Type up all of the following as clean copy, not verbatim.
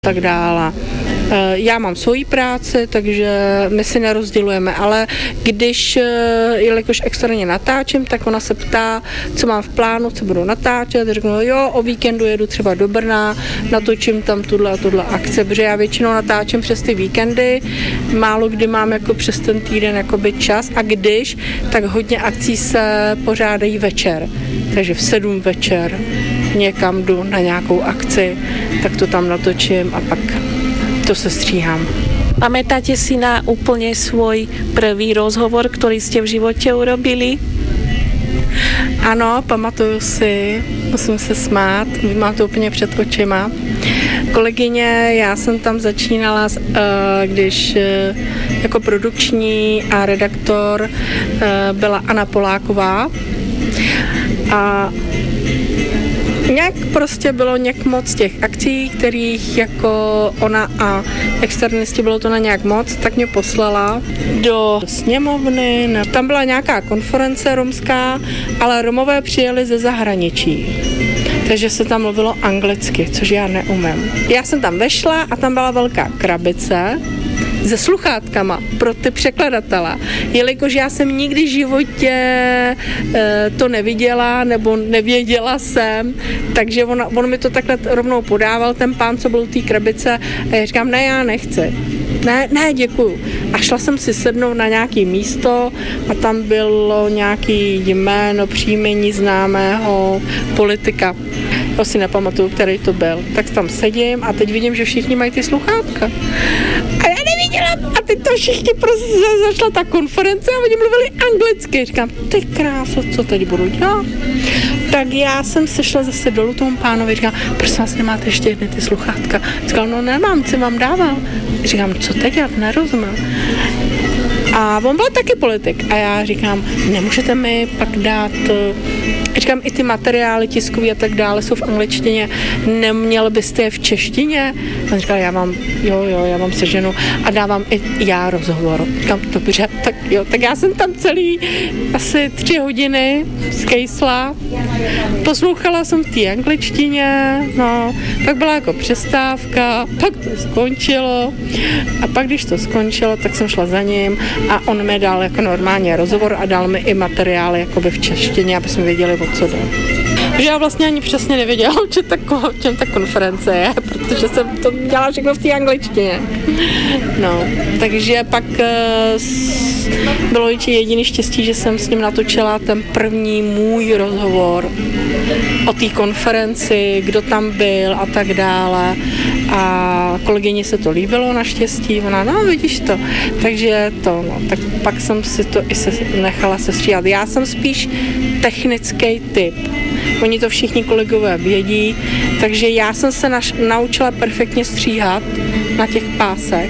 tak dále. Já mám svoji práci, takže my si nerozdělujeme, ale když, jelikož externě natáčím, tak ona se ptá, co mám v plánu, co budu natáčet, řeknu, jo, o víkendu jedu třeba do Brna, natočím tam tuhle a tuhle akce, protože já většinou natáčím přes ty víkendy, málo kdy mám jako přes ten týden jakoby čas a když, tak hodně akcí se pořádají večer, takže v 7 večer někam jdu na nějakou akci, tak to tam natočím a pak to se stříhám. Pamätáte si na úplne svoj prvý rozhovor, ktorý ste v živote urobili? Ano, pamatuju si, musím se smát, mám to úplně před očima. Kolegyně, já jsem tam začínala, když jako produkční a redaktor byla Anna Poláková a nějak prostě bylo nějak moc těch akcí, kterých jako ona a externisti bylo to na nějak moc, tak mě poslala do sněmovny. Tam byla nějaká konference romská, ale Romové přijeli ze zahraničí. Takže se tam mluvilo anglicky, což já neumím. Já jsem tam vešla a tam byla velká krabice se sluchátkama pro ty překladatele. Jelikož já jsem nikdy v životě to neviděla nebo nevěděla jsem, takže on mi to takhle rovnou podával, ten pán, co byl u té krabice a já říkám, ne, já nechci. Ne, děkuju. A šla jsem si sednout na nějaké místo a tam bylo nějaký jméno, příjmení známého politika. Já si nepamatuju, který to byl. Tak tam sedím a teď vidím, že všichni mají ty sluchátka. A já neviděla. A teď to všichni prostě začala ta konference a oni mluvili anglicky. Říkám, ty kráso, co teď budu dělat? Tak já jsem se šla zase dolů tomu pánovi, říkám, prosím vás, nemáte ještě jedny ty sluchátka? Říkal, no nemám, co vám dával? Říkám, co teď, já nerozumím. A on byl taky politik a já říkám, nemůžete mi pak dát, říkám, i ty materiály tiskový a tak dále jsou v angličtině, neměl byste je v češtině? On říkal, já vám seženu a dávám i já rozhovor. Říkám, dobře, tak já jsem tam celý asi 3 hodiny skejsla, poslouchala jsem v té angličtině, no, pak byla jako přestávka, pak to skončilo a pak, když to skončilo, tak jsem šla za ním a on mi dal jako normálně rozhovor a dal mi i materiály jakoby v češtině, aby jsme věděli, o co jde. Takže já vlastně ani přesně nevěděla, o čem ta konference je, protože jsem to dělala všechno v té angličtině. No, takže pak bylo jediný štěstí, že jsem s ním natočila ten první můj rozhovor o té konferenci, kdo tam byl a tak dále. A kolegyni se to líbilo naštěstí, ona, no vidíš to. Takže to, no, tak pak jsem si to i nechala sestříhat. Já jsem spíš technický typ. Oni to všichni kolegové vědí, takže já jsem se naučila perfektně stříhat na těch pásech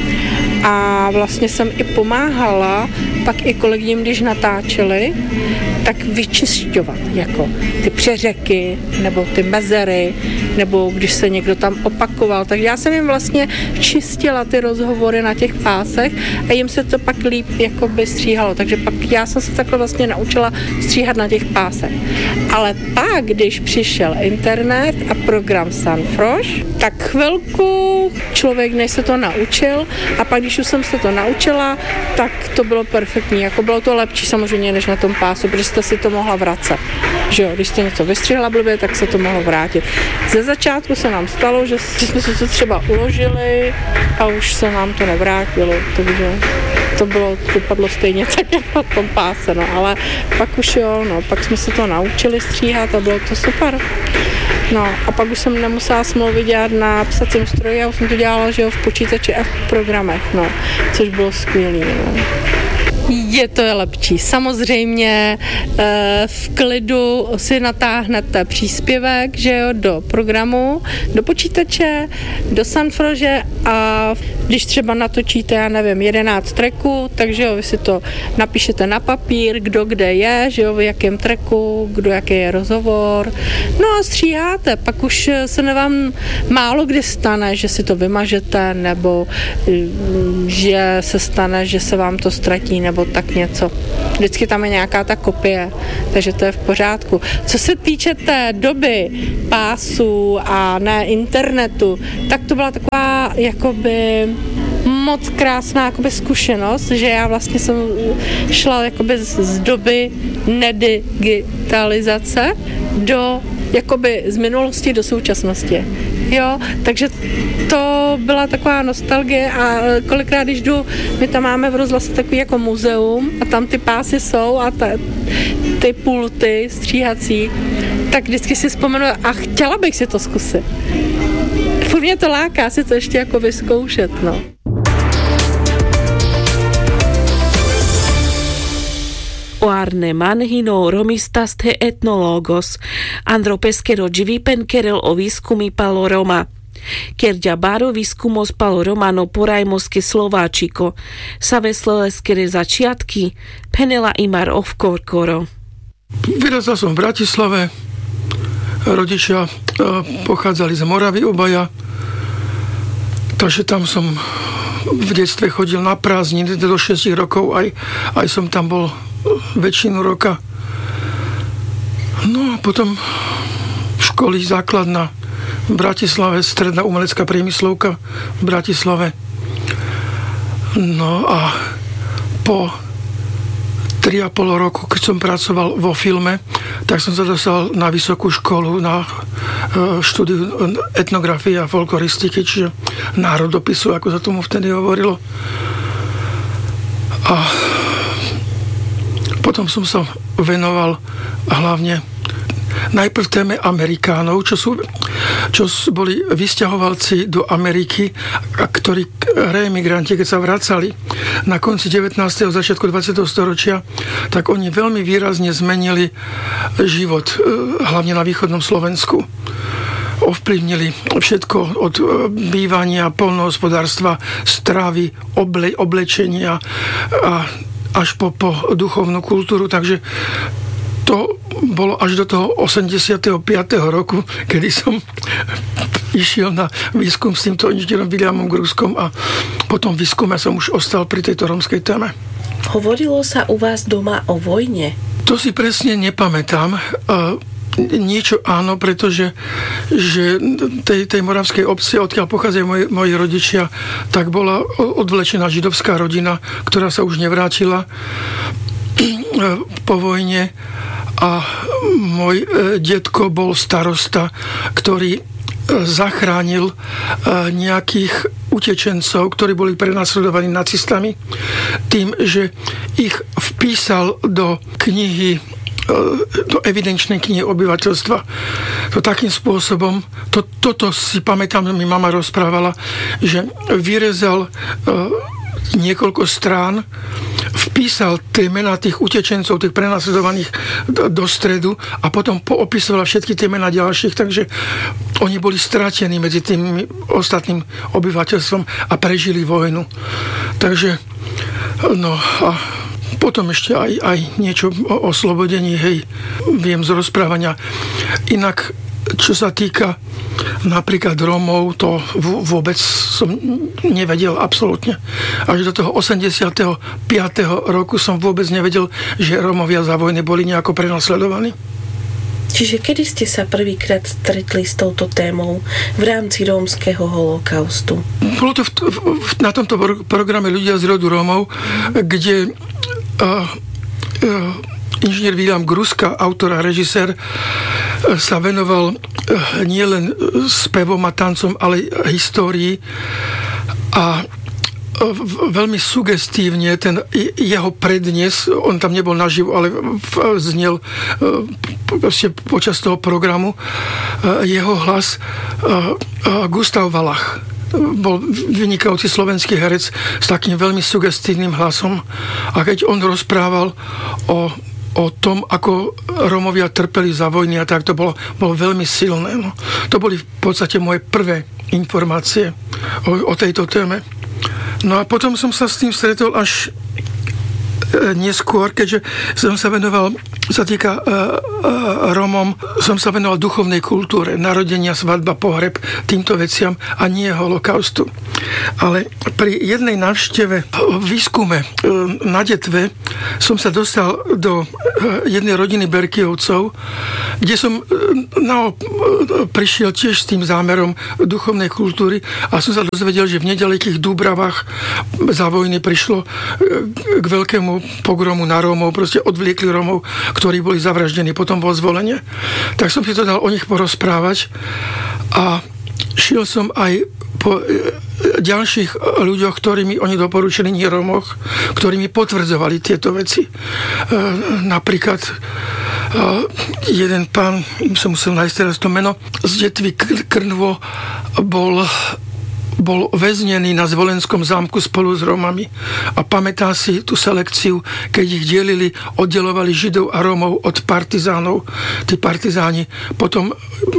a vlastně jsem i pomáhala pak i kolegyním, když natáčeli, tak vyčišťovat jako ty přeřeky nebo ty mezery, nebo když se někdo tam opakoval. Tak já jsem jim vlastně čistila ty rozhovory na těch pásech a jim se to pak líp jakoby stříhalo. Takže pak já jsem se takhle vlastně naučila stříhat na těch pásech. Ale pak, když přišel internet a program Sunfrosh, tak chvilku člověk než se to naučil a pak, když už jsem se to naučila, tak to bylo perfektní. Jako bylo to lepší samozřejmě než na tom pásu, protože jste si to mohla vracet. Že jo, když jste něco vystřihla blbě, tak se to mohlo vrátit. Ze začátku se nám stalo, že jsme si to třeba uložili a už se nám to nevrátilo, takže to dopadlo stejně tak, jak na tom páse, no, ale pak už jo, no, pak jsme se to naučili stříhat a bylo to super. No a pak už jsem nemusela smlouvy dělat na psacím stroji a už jsem to dělala, že jo, v počítači a v programech, no, což bylo skvělý, no. Je to lepší. Samozřejmě v klidu si natáhnete příspěvek, že jo, do programu, do počítače, do Sunfroshe a když třeba natočíte, já nevím, 11 tracků, takže jo, vy si to napíšete na papír, kdo kde je, že jo, v jakém tracku, kdo jaký je rozhovor. No a stříháte, pak už se vám málo kdy stane, že si to vymažete, nebo že se stane, že se vám to ztratí, nebo nebo tak něco. Vždycky tam je nějaká ta kopie, takže to je v pořádku. Co se týče té doby pásu a ne internetu, tak to byla taková jakoby moc krásná jakoby zkušenost, že já vlastně jsem šla jakoby z doby nedigitalizace do jakoby z minulosti do současnosti. Jo, takže to byla taková nostalgie a kolikrát, když jdu, my tam máme v Rozhlase takový jako muzeum a tam ty pásy jsou a ty pulty stříhací, tak vždycky si vzpomenu a chtěla bych si to zkusit. Furt mě to láká si to ještě jako vyzkoušet, no. Oarne manhinou romistaste etnologos, andropeskero dživipen kerel o výskumi palo Roma. Kerďa báro výskumos palo Romano porajmoske Slováčiko, sa vesleleskere začiatky, penela imar ovkorkoro. Vyrastal som v Bratislave, rodičia pochádzali z Moravy obaja, takže tam som v detstve chodil na prázdniny do 6 rokov, aj som tam bol väčšinu roka. No a potom školy základná v Bratislave, stredná umelecká priemyslovka v Bratislave. No a po 3,5 roku, keď som pracoval vo filme, tak som sa dostal na vysokú školu, na štúdiu etnografie a folkloristiky, čiže národopisu, ako sa tomu vtedy hovorilo. A potom som sa venoval hlavne najprv téme Amerikánov, čo boli vysťahovalci do Ameriky, ktorí reemigranti, keď sa vracali na konci 19. začiatku 20. storočia, tak oni veľmi výrazne zmenili život, hlavne na východnom Slovensku. Ovplyvnili všetko od bývania, poľnohospodárstva, stravy, oblečenia a až po duchovnú kultúru, takže to bolo až do toho 85. roku, kedy som išiel na výskum s týmto inžinierom Williamom Gruskom a potom výskume som už ostal pri tejto rómskej téme. Hovorilo sa u vás doma o vojne? To si presne nepamätám. Niečo áno, pretože že tej moravskej obci, odkiaľ pochádzajú moji rodičia, tak bola odvlečená židovská rodina, ktorá sa už nevrátila po vojne a môj detko bol starosta, ktorý zachránil nejakých utečencov, ktorí boli prenasledovaní nacistami, tým, že ich vpísal do knihy, do evidenčnej knihy obyvateľstva. To takým spôsobom, toto si pamätám, mi mama rozprávala, že vyrezal niekoľko strán, vpísal tie mená tých utečencov, tých prenasledovaných do stredu a potom poopisoval všetky tie mená ďalších, takže oni boli stratení medzi tým ostatným obyvateľstvom a prežili vojnu. Takže no a potom ešte aj niečo o oslobodení, hej, viem z rozprávania. Inak, čo sa týka napríklad Rómov, to vôbec som nevedel absolútne. Až do toho 85. roku som vôbec nevedel, že Rómovia za vojny boli nejako prenasledovaní. Čiže kedy ste sa prvýkrát stretli s touto témou v rámci rómskeho holokaustu? Bolo to na tomto programe Ľudia z rodu Rómov, kde inžinier William Gruska, autor a režisér, sa venoval nielen spevom a tancom, ale histórii a veľmi sugestívne ten jeho prednes, on tam nebol naživo, ale znel počas toho programu jeho hlas Gustav Valach. Bol vynikajúci slovenský herec s takým veľmi sugestívnym hlasom a keď on rozprával o tom, ako Rómovia trpeli za vojny a tak, to bolo veľmi silné. No. To boli v podstate moje prvé informácie o tejto téme. No a potom som sa s tým stretol až neskôr, keďže som sa venoval sa týka Rómom, som sa venoval duchovnej kultúre, narodenia, svadba, pohreb, týmto veciam a nie holokaustu. Ale pri jednej návšteve v výskume na Detve som sa dostal do jednej rodiny Berkyovcov, kde som prišiel tiež s tým zámerom duchovnej kultúry a som sa dozvedel, že v nedalekých Dúbravách za vojny prišlo k veľkému pogromu na Rómov, proste odvliekli Rómov, ktorí boli zavraždení potom vo Zvolenie. Tak som si to dal o nich porozprávať a šiel som aj po ďalších ľuďoch, ktorými oni doporučili, nie Rómoch, ktorí mi potvrdzovali tieto veci. Napríklad jeden pán, som musel nájsť teraz to meno, z Detvy Krnvo bol väznený na Zvolenskom zámku spolu s Rómami a pamätá si tú selekciu, keď ich delili, oddelovali Židov a Rómov od partizánov. Tí partizáni potom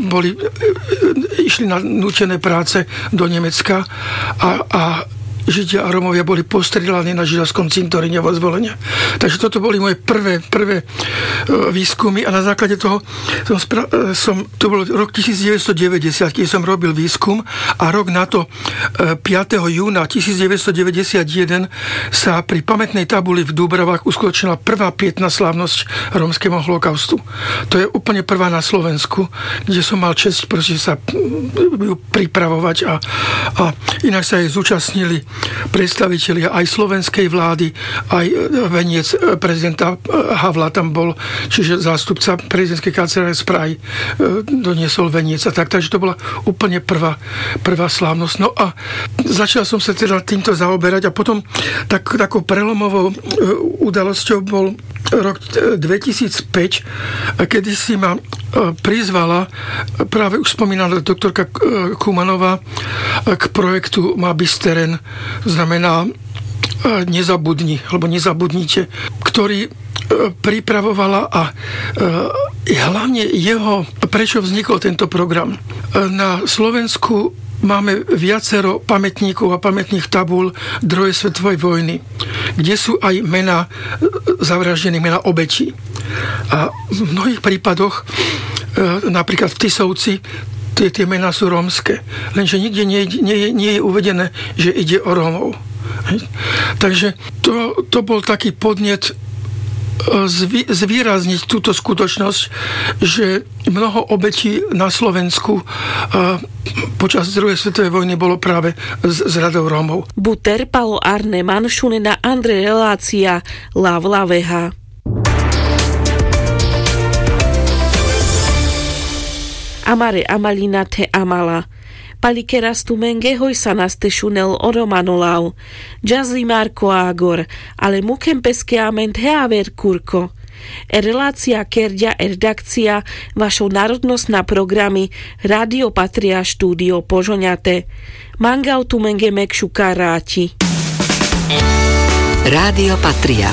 išli na nútené práce do Nemecka a Židia a Rómovia boli postrieľaní na židovskom cintoríne vo Zvolenie. Takže toto boli moje prvé výskumy a na základe toho to bolo rok 1990, keď som robil výskum a rok na to 5. júna 1991 sa pri pamätnej tabuli v Dúbravách uskutočnila prvá pietná slávnosť rómskeho holokaustu. To je úplne prvá na Slovensku, kde som mal česť sa pripravovať a inak sa jej zúčastnili predstavitelia aj slovenskej vlády, aj veniec prezidenta Havla tam bol, čiže zástupca prezidentskej kancelárie z Prahy doniesol veniec a tak, takže to bola úplne prvá slávnosť. No a začal som sa teda týmto zaoberať a potom takou prelomovou udalosťou bol rok 2005, kedy si ma prizvala práve už spomínaná doktorka Kumanová k projektu Mabisteren, znamená nezabudni, alebo nezabudnite, ktorý pripravovala a hlavne prečo vznikol tento program. Na Slovensku máme viacero pamätníkov a pamätných tabúľ druhej svetovej vojny, kde sú aj mená zavraždených, mená obetí. A v mnohých prípadoch, napríklad v Tisovci, tie mená sú rómske. Lenže nikde nie je uvedené, že ide o Rómov. Takže to bol taký podnet zvýrazniť túto skutočnosť, že mnoho obetí na Slovensku počas druhej svetovej vojny bolo práve z radou Rómov. Buter palo Arne Manšunena Andre relácia Lavlaveha. Amare amalina te amala. Palikerastu menge hojsanaste šunel oromanolav. Jazli Marko Agor, ale mukem peskeament heaver kurko. Relácia kerďa redakcia vašou národnostná programy Radio Patria štúdio Požoňate. Mangau tu menge mekšu karáti. Radio Patria.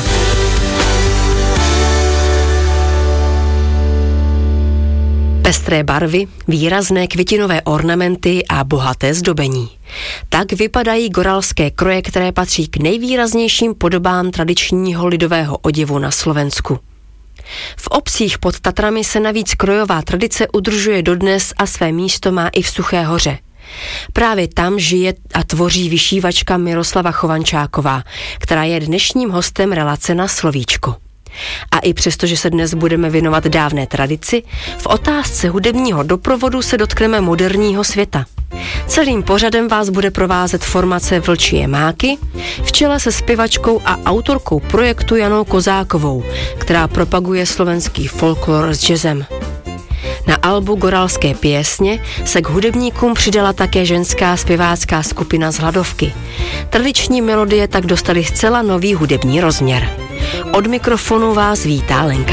Pestré barvy, výrazné květinové ornamenty a bohaté zdobení. Tak vypadají goralské kroje, které patří k nejvýraznějším podobám tradičního lidového oděvu na Slovensku. V obcích pod Tatrami se navíc krojová tradice udržuje dodnes a své místo má i v Suché Hoře. Právě tam žije a tvoří vyšívačka Miroslava Chovančáková, která je dnešním hostem relace Na slovíčko. A i přesto, že se dnes budeme věnovat dávné tradici, v otázce hudebního doprovodu se dotkneme moderního světa. Celým pořadem vás bude provázet formace Vlčie máky v čele se zpěvačkou a autorkou projektu Janou Kozákovou, která propaguje slovenský folklor s jazzem. Na albu Goralské pěsně se k hudebníkům přidala také ženská zpěvácká skupina z Hladovky. Tradiční melodie tak dostaly zcela nový hudební rozměr. Od mikrofonu vás vítá Lenka